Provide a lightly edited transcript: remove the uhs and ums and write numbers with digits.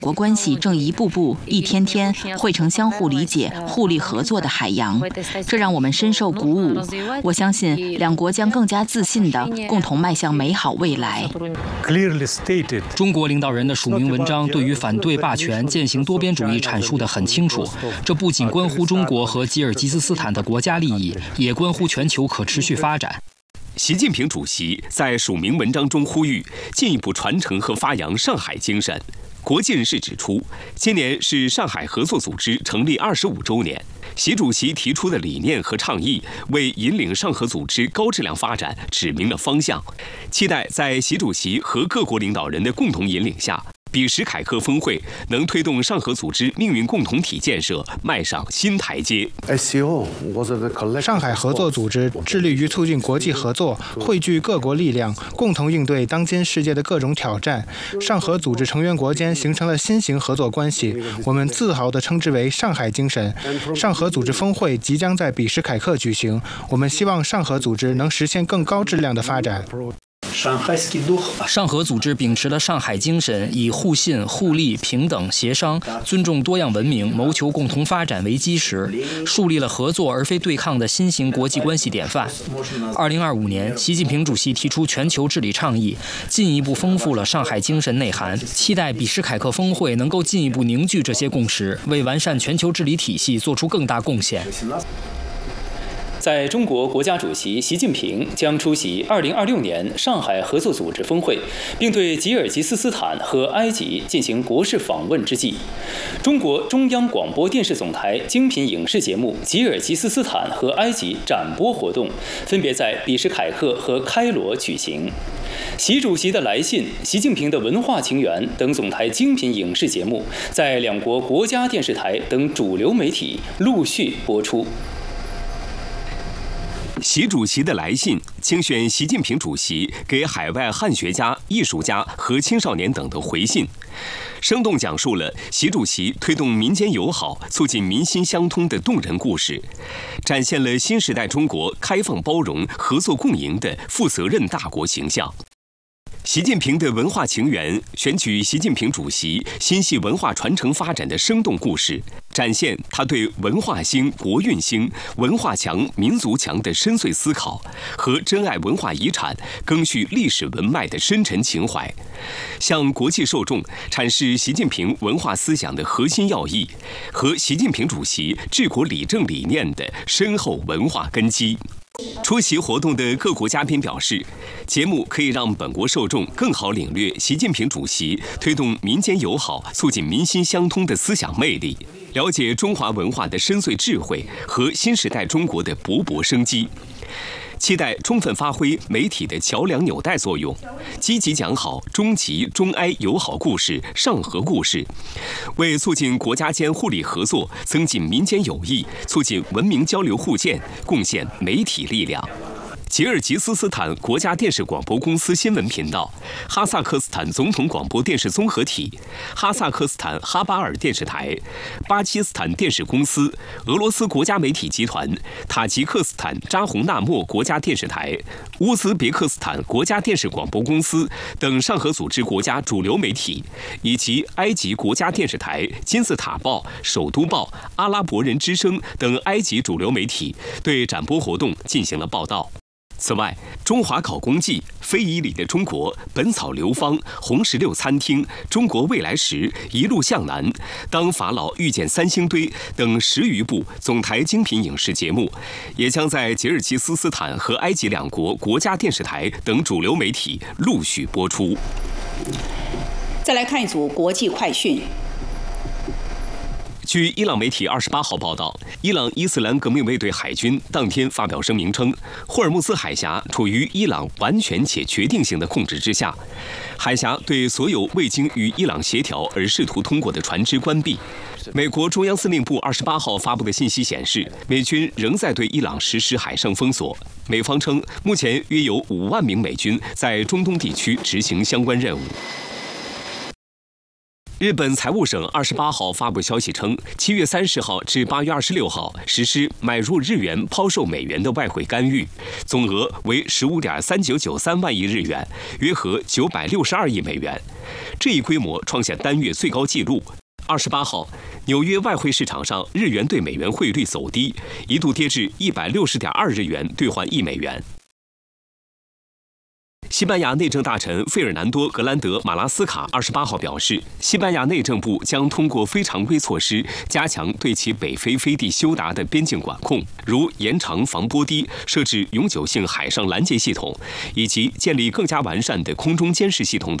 国关系正一步步、一天天汇成相互理解、互利合作的海洋，这让我们深受鼓舞。我相信两国将更加自信地共同迈向美好未来。 中国领导人的署名文章对于反对霸权、践行多边主义阐述得很清楚，这不仅关乎中国和吉尔吉斯斯坦的国家利益，也关乎全球可持续发展。 习近平主席在署名文章中呼吁进一步传承和发扬上海精神。国际人士指出，今年是上海合作组织成立25周年。习主席提出的理念和倡议，为引领上合组织高质量发展指明了方向。期待在习主席和各国领导人的共同引领下，比什凯克峰会能推动上合组织命运共同体建设迈上新台阶。 上海合作组织致力于促进国际合作，汇聚各国力量，共同应对当今世界的各种挑战。上合组织成员国间形成了新型合作关系，我们自豪地称之为上海精神。上合组织峰会即将在比什凯克举行，我们希望上合组织能实现更高质量的发展。 上合组织秉持了上海精神，以互信、互利、平等、协商、尊重多样文明、谋求共同发展为基石，树立了合作而非对抗的新型国际关系典范。2025年，习近平主席提出全球治理倡议，进一步丰富了上海精神内涵，期待比什凯克峰会能够进一步凝聚这些共识，为完善全球治理体系做出更大贡献。 在中国国家主席习近平将出席2026年上海合作组织峰会，并对吉尔吉斯斯坦和埃及进行国事访问之际，中国中央广播电视总台精品影视节目《吉尔吉斯斯坦和埃及》展播活动分别在比什凯克和开罗举行。习主席的来信、习近平的文化情缘等总台精品影视节目，在两国国家电视台等主流媒体陆续播出。 习主席的来信精选习近平主席给海外汉学家、艺术家和青少年等的回信，生动讲述了习主席推动民间友好、促进民心相通的动人故事，展现了新时代中国开放包容、合作共赢的负责任大国形象。习近平的文化情缘选取习近平主席心系文化传承发展的生动故事，展现他对文化兴、国运兴、文化强、民族强的深邃思考和珍爱文化遗产、赓续历史文脉的深沉情怀，向国际受众阐释习近平文化思想的核心要义和习近平主席治国理政理念的深厚文化根基。出席活动的各国嘉宾表示，节目可以让本国受众更好领略习近平主席推动民间友好、促进民心相通的思想魅力，了解中华文化的深邃智慧和新时代中国的勃勃生机。期待充分发挥媒体的桥梁纽带作用，积极讲好中吉、中埃友好故事、上合故事，为促进国家间互利合作、增进民间友谊、促进文明交流互鉴贡献媒体力量。吉尔吉斯斯坦国家电视广播公司新闻频道、哈萨克斯坦总统广播电视综合体、哈萨克斯坦哈巴尔电视台、巴基斯坦电视公司、俄罗斯国家媒体集团、塔吉克斯坦扎洪纳莫国家电视台、乌兹别克斯坦国家电视广播公司等上合组织国家主流媒体，以及埃及国家电视台、金字塔报、首都报、阿拉伯人之声等埃及主流媒体对展播活动进行了报道。此外，中华考公记、非遗里的中国、本草流芳、红石榴餐厅、中国未来时、一路向南、当法老遇见三星堆等10余部总台精品影视节目，也将在吉尔吉斯斯坦和埃及两国国家电视台等主流媒体陆续播出。 再来看一组国际快讯。 据伊朗媒体28号报道，伊朗伊斯兰革命卫队海军当天发表声明称，霍尔木兹海峡处于伊朗完全且决定性的控制之下，海峡对所有未经与伊朗协调而试图通过的船只关闭。美国中央司令部28号发布的信息显示，美军仍在对伊朗实施海上封锁。美方称，目前约有5万名美军在中东地区执行相关任务。 日本财务省28号发布消息称，7月30号至8月26号实施买入日元抛售美元的外汇干预，总额为15.3993万亿日元，约合962亿美元。这一规模创下单月最高纪录。28号，纽约外汇市场上日元对美元汇率走低，一度跌至160.2日元兑换1美元。西班牙内政大臣费尔南多·格兰德·马拉斯卡28号表示，西班牙内政部将通过非常规措施加强对其北非飞地休达的边境管控，如延长防波堤、设置永久性海上拦截系统，以及建立更加完善的空中监视系统等。